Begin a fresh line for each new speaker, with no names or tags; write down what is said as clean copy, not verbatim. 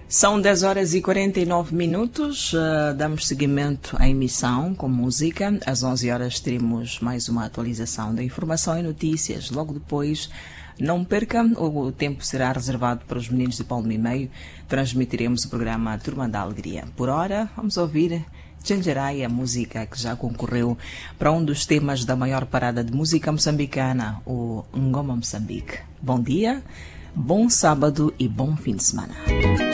São 10 horas e 49 minutos, damos seguimento à emissão com música. Às 11 horas teremos mais uma atualização da informação e notícias. Logo depois, não perca, o tempo será reservado para os meninos de Palma e Meio. Transmitiremos o programa Turma da Alegria. Por hora, vamos ouvir Tchangerai, a música que já concorreu para um dos temas da maior parada de música moçambicana, o Ngoma Moçambique. Bom dia, bom sábado e bom fim de semana.